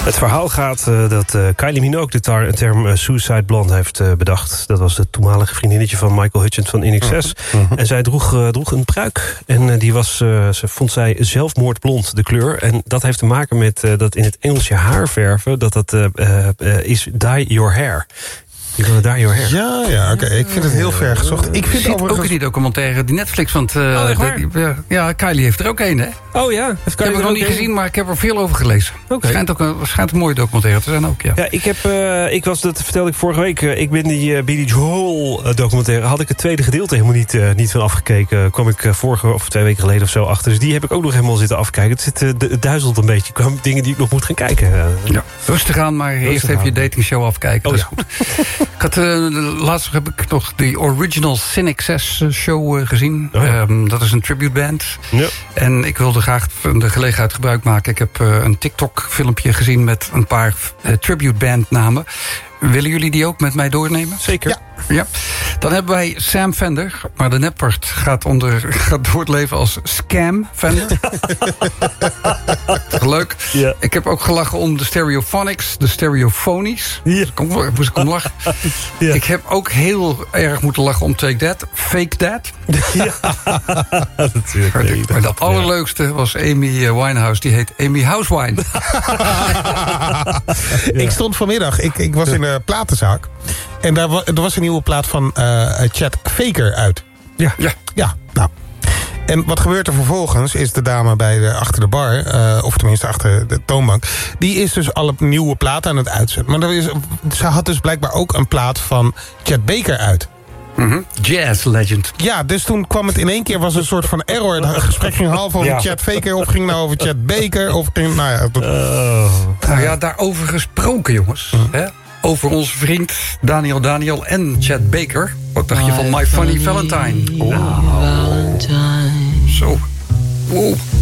Het verhaal gaat dat Kylie Minogue de term Suicide Blonde heeft bedacht. Dat was het toenmalige vriendinnetje van Michael Hutchence van INXS. En zij droeg een pruik. En die was, vond zij zelfmoordblond, de kleur. En dat heeft te maken met dat in het Engels je haar verven... dat is dye your hair. Je wil dye your hair. Ja, oké. Ik vind het heel ver gezocht. Ik vind overigens ook in die documentaire, die Netflix. Want Kylie heeft er ook een, hè? Oh ja? Ik heb hem nog niet gezien, maar ik heb er veel over gelezen. Okay. Schijnt een mooie documentaire te zijn ook, ja. Ja, dat vertelde ik vorige week. Ik ben die Billy Joel documentaire... had ik het tweede gedeelte helemaal niet van afgekeken. Kwam ik vorige of 2 weken geleden of zo achter. Dus die heb ik ook nog helemaal zitten afkijken. Het duizelt een beetje. Er kwamen dingen die ik nog moet gaan kijken. Ja, rustig aan, maar eerst even je datingshow afkijken. Dat is goed. Laatst heb ik nog de Original Sin Excess show gezien. Dat is een tribute band. Ja. En ik wilde graag de gelegenheid gebruik maken. Ik heb een TikTok-filmpje gezien met een paar tribute band namen. Willen jullie die ook met mij doornemen? Zeker. Ja. Dan hebben wij Sam Fender. Maar de neppert gaat door het leven als Scam Fender. Leuk. Ja. Ik heb ook gelachen om de Stereophonics. De Stereophonies. Ja. Moest ik om lachen. Ja. Ik heb ook heel erg moeten lachen om Take That. Fake That. Ja. Maar dat allerleukste was Amy Winehouse. Die heet Amy Housewine. Ik stond vanmiddag. Ik was in een platenzaak. En er was een nieuwe plaat van Chet Faker uit. Ja, nou. En wat gebeurt er vervolgens is de dame achter de bar... of tenminste achter de toonbank... die is dus alle nieuwe platen aan het uitzetten. Maar ze had dus blijkbaar ook een plaat van Chet Baker uit. Jazz legend. Ja, dus toen kwam het in één keer, was een soort van error. Het gesprek ging half over Chet Faker of ging nou over Chet Baker. Of ging, Nou ja, daarover gesproken, jongens. Hè? Over onze vriend Daniel en Chet Baker. Wat dacht je van My Funny Valentine? Zo. Wow.